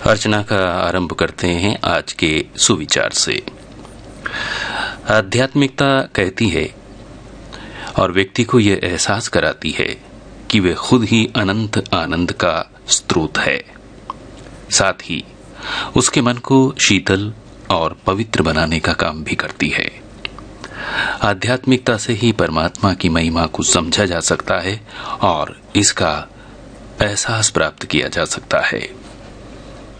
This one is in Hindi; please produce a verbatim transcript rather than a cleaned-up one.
अर्चना का आरंभ करते हैं आज के सुविचार से। आध्यात्मिकता कहती है और व्यक्ति को यह एहसास कराती है कि वे खुद ही अनंत आनंद का स्रोत है। साथ ही उसके मन को शीतल और पवित्र बनाने का काम भी करती है। आध्यात्मिकता से ही परमात्मा की महिमा को समझा जा सकता है और इसका एहसास प्राप्त किया जा सकता है।